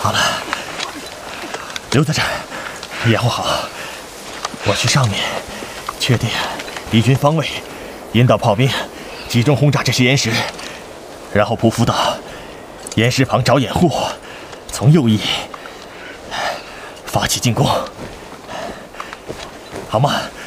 好了，留在这儿，掩护好。我去上面，确定敌军方位，引导炮兵集中轰炸这些岩石，然后匍匐到岩石旁找掩护，从右翼发起进攻，好吗？